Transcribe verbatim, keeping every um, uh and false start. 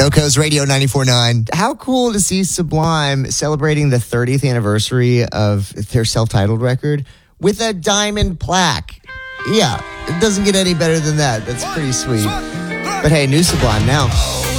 Coast Radio ninety-four point nine. How cool to see Sublime celebrating the thirtieth anniversary of their self-titled record with a diamond plaque. Yeah, it doesn't get any better than that. That's pretty sweet. But hey, new Sublime now.